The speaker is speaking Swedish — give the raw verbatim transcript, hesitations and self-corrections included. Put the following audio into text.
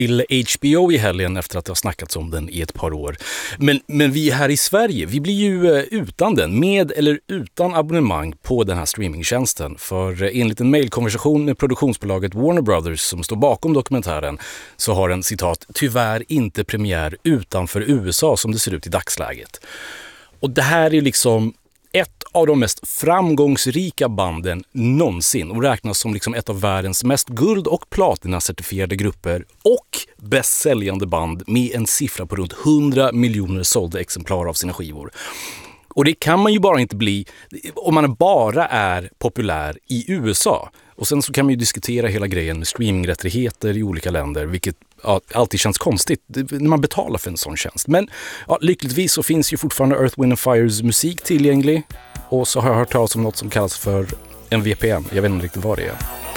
till H B O i helgen efter att det har snackats om den i ett par år. Men, men vi här i Sverige, vi blir ju utan den, med eller utan abonnemang på den här streamingtjänsten. För enligt en mejlkonversation med produktionsbolaget Warner Brothers som står bakom dokumentären så har den, citat, tyvärr inte premiär utanför U S A som det ser ut i dagsläget. Och det här är liksom ett av de mest framgångsrika banden någonsin och räknas som liksom ett av världens mest guld- och platina-certifierade grupper och bästsäljande band med en siffra på runt hundra miljoner sålda exemplar av sina skivor. Och det kan man ju bara inte bli om man bara är populär i U S A. Och sen så kan man ju diskutera hela grejen med streamingrättigheter i olika länder, vilket ja, alltid känns konstigt när man betalar för en sån tjänst. Men ja, lyckligtvis så finns ju fortfarande Earth, Wind and Fires musik tillgänglig. Och så har jag hört talas om något som kallas för en V P N. Jag vet inte riktigt vad det är.